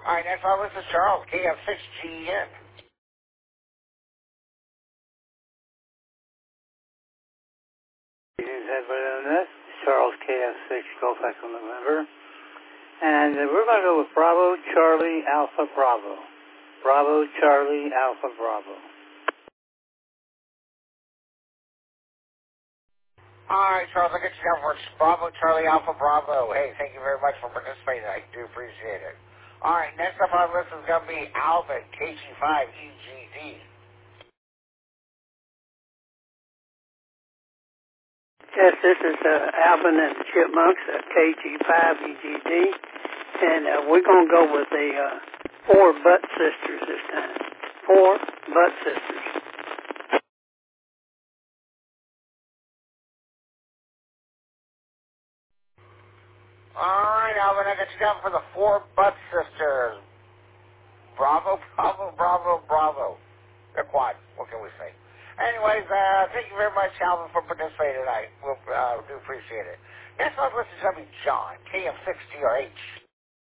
All right, next on the list is Charles, KF6GN. This Charles KF6 Golf Echo November. And we're going to go with Bravo Charlie Alpha Bravo. Bravo Charlie Alpha Bravo. All right, Charles, I'll get you down for Bravo Charlie Alpha Bravo. Hey, thank you very much for participating. I do appreciate it. All right, next up on the list is going to be Alvin, KG5EGD. Yes, this is Alvin and the Chipmunks, KG5EGD, and we're going to go with the 4 Butt Sisters this time. 4 Butt Sisters. All right, Alvin, I got you down for the 4 Butt Sisters. Bravo, bravo, bravo, bravo. They're quiet. What can we say? Anyways, thank you very much, Alvin, for participating tonight. We'll do appreciate it. Next on the list is going to be John, KF6GRH.